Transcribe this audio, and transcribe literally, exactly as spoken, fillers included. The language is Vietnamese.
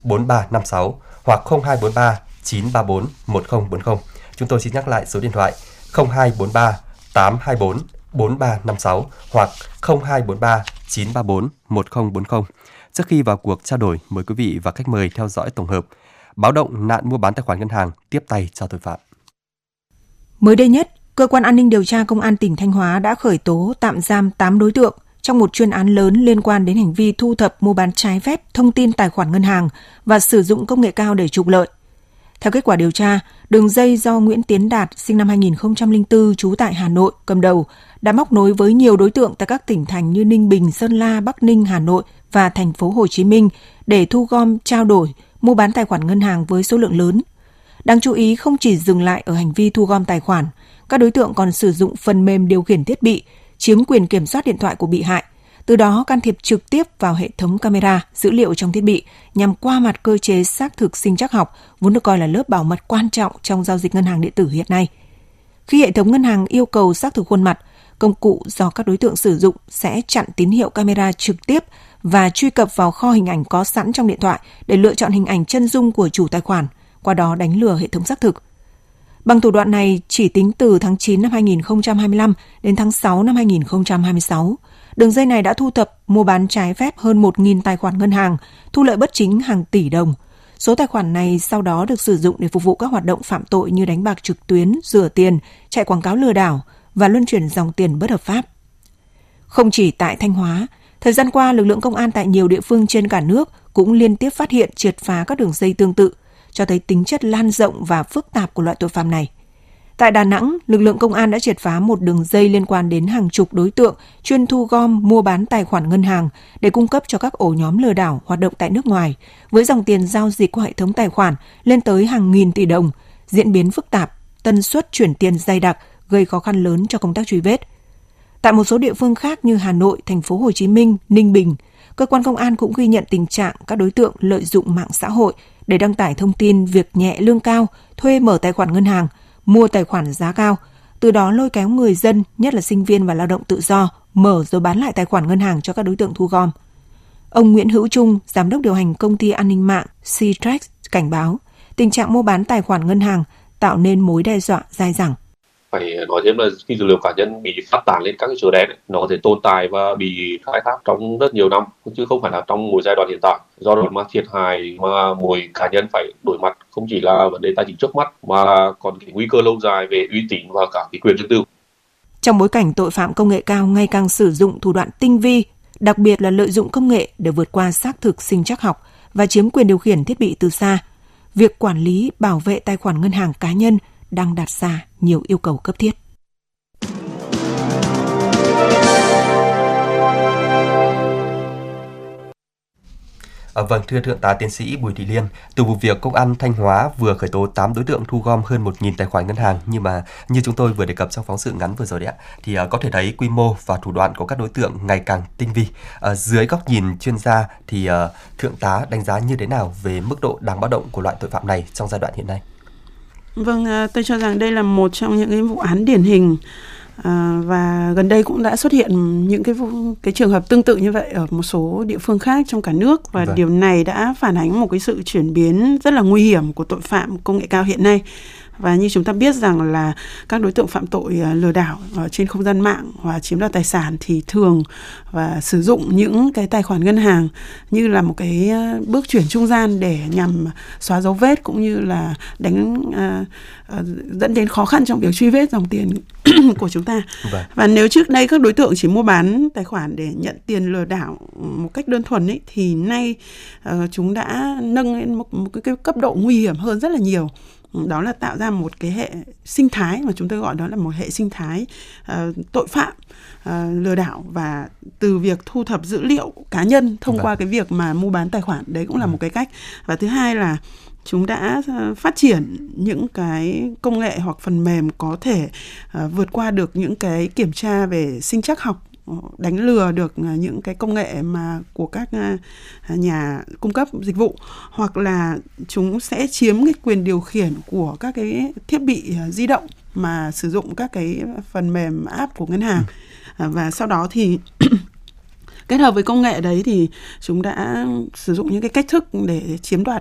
bốn ba năm sáu hoặc không hai bốn ba chín ba bốn một không bốn không. Chúng tôi xin nhắc lại số điện thoại không hai bốn ba tám hai bốn bốn ba năm sáu hoặc không hai bốn ba chín ba bốn một không bốn không. Trước khi vào cuộc trao đổi, mời quý vị và khách mời theo dõi tổng hợp báo động nạn mua bán tài khoản ngân hàng tiếp tay cho tội phạm. Mới đây nhất, Cơ quan An ninh Điều tra Công an tỉnh Thanh Hóa đã khởi tố tạm giam tám đối tượng trong một chuyên án lớn liên quan đến hành vi thu thập mua bán trái phép thông tin tài khoản ngân hàng và sử dụng công nghệ cao để trục lợi. Theo kết quả điều tra, đường dây do Nguyễn Tiến Đạt, sinh năm hai nghìn không trăm lẻ bốn, trú tại Hà Nội, cầm đầu, đã móc nối với nhiều đối tượng tại các tỉnh thành như Ninh Bình, Sơn La, Bắc Ninh, Hà Nội và thành phố Hồ Chí Minh để thu gom, trao đổi, mua bán tài khoản ngân hàng với số lượng lớn. Đáng chú ý, không chỉ dừng lại ở hành vi thu gom tài khoản, các đối tượng còn sử dụng phần mềm điều khiển thiết bị, chiếm quyền kiểm soát điện thoại của bị hại, từ đó can thiệp trực tiếp vào hệ thống camera, dữ liệu trong thiết bị nhằm qua mặt cơ chế xác thực sinh trắc học, vốn được coi là lớp bảo mật quan trọng trong giao dịch ngân hàng điện tử hiện nay. Khi hệ thống ngân hàng yêu cầu xác thực khuôn mặt, công cụ do các đối tượng sử dụng sẽ chặn tín hiệu camera trực tiếp và truy cập vào kho hình ảnh có sẵn trong điện thoại để lựa chọn hình ảnh chân dung của chủ tài khoản, qua đó đánh lừa hệ thống xác thực. Bằng thủ đoạn này, chỉ tính từ tháng chín năm hai nghìn không trăm hai mươi lăm đến tháng sáu năm hai nghìn không trăm hai mươi sáu, đường dây này đã thu thập mua bán trái phép hơn một nghìn tài khoản ngân hàng, thu lợi bất chính hàng tỷ đồng. Số tài khoản này sau đó được sử dụng để phục vụ các hoạt động phạm tội như đánh bạc trực tuyến, rửa tiền, chạy quảng cáo lừa đảo và luân chuyển dòng tiền bất hợp pháp. Không chỉ tại Thanh Hóa, thời gian qua, lực lượng công an tại nhiều địa phương trên cả nước cũng liên tiếp phát hiện triệt phá các đường dây tương tự, cho thấy tính chất lan rộng và phức tạp của loại tội phạm này. Tại Đà Nẵng, lực lượng công an đã triệt phá một đường dây liên quan đến hàng chục đối tượng chuyên thu gom, mua bán tài khoản ngân hàng để cung cấp cho các ổ nhóm lừa đảo hoạt động tại nước ngoài, với dòng tiền giao dịch qua hệ thống tài khoản lên tới hàng nghìn tỷ đồng, diễn biến phức tạp, tần suất chuyển tiền dày đặc, gây khó khăn lớn cho công tác truy vết. Tại một số địa phương khác như Hà Nội, thành phố Hồ Chí Minh, Ninh Bình, cơ quan công an cũng ghi nhận tình trạng các đối tượng lợi dụng mạng xã hội để đăng tải thông tin việc nhẹ lương cao, thuê mở tài khoản ngân hàng, mua tài khoản giá cao, từ đó lôi kéo người dân, nhất là sinh viên và lao động tự do, mở rồi bán lại tài khoản ngân hàng cho các đối tượng thu gom. Ông Nguyễn Hữu Trung, giám đốc điều hành công ty an ninh mạng Ctrack cảnh báo, tình trạng mua bán tài khoản ngân hàng tạo nên mối đe dọa dai dẳng. Phải nói thêm là khi dữ liệu cá nhân bị phát tán lên các cái chợ đen, nó có thể tồn tại và bị khai thác trong rất nhiều năm, chứ không phải là trong một giai đoạn hiện tại. Do đó mà thiệt hại mà mỗi cá nhân phải đối mặt không chỉ là vấn đề tài chính trước mắt mà còn cái nguy cơ lâu dài về uy tín và cả cái quyền riêng tư. Trong bối cảnh tội phạm công nghệ cao ngày càng sử dụng thủ đoạn tinh vi, đặc biệt là lợi dụng công nghệ để vượt qua xác thực sinh trắc học và chiếm quyền điều khiển thiết bị từ xa, việc quản lý, bảo vệ tài khoản ngân hàng cá nhân đang đặt ra nhiều yêu cầu cấp thiết. À, vâng, thưa Thượng tá Tiến sĩ Bùi Thị Liên, từ vụ việc Công an Thanh Hóa vừa khởi tố tám đối tượng thu gom hơn một nghìn tài khoản ngân hàng, nhưng mà như chúng tôi vừa đề cập trong phóng sự ngắn vừa rồi đấy ạ, thì uh, có thể thấy quy mô và thủ đoạn của các đối tượng ngày càng tinh vi. Uh, dưới góc nhìn chuyên gia thì uh, Thượng tá đánh giá như thế nào về mức độ đáng báo động của loại tội phạm này trong giai đoạn hiện nay? Vâng, tôi cho rằng đây là một trong những cái vụ án điển hình à, và gần đây cũng đã xuất hiện những cái vụ, cái trường hợp tương tự như vậy ở một số địa phương khác trong cả nước, và vâng. điều này đã phản ánh một cái sự chuyển biến rất là nguy hiểm của tội phạm công nghệ cao hiện nay. Và như chúng ta biết rằng là các đối tượng phạm tội lừa đảo trên không gian mạng và chiếm đoạt tài sản thì thường và sử dụng những cái tài khoản ngân hàng như là một cái bước chuyển trung gian để nhằm xóa dấu vết cũng như là đánh uh, uh, dẫn đến khó khăn trong việc truy vết dòng tiền của chúng ta. Vâng. Và nếu trước đây các đối tượng chỉ mua bán tài khoản để nhận tiền lừa đảo một cách đơn thuần ấy, thì nay uh, chúng đã nâng lên một, một cái cấp độ nguy hiểm hơn rất là nhiều. Đó là tạo ra một cái hệ sinh thái mà chúng tôi gọi đó là một hệ sinh thái uh, tội phạm uh, lừa đảo, và từ việc thu thập dữ liệu cá nhân thông vâng. qua cái việc mà mua bán tài khoản, đấy cũng là một cái cách. Và thứ hai là chúng đã phát triển những cái công nghệ hoặc phần mềm có thể uh, vượt qua được những cái kiểm tra về sinh trắc học, đánh lừa được những cái công nghệ mà của các nhà cung cấp dịch vụ, hoặc là chúng sẽ chiếm cái quyền điều khiển của các cái thiết bị di động mà sử dụng các cái phần mềm app của ngân hàng. Và sau đó thì Kết hợp với công nghệ đấy thì chúng đã sử dụng những cái cách thức để chiếm đoạt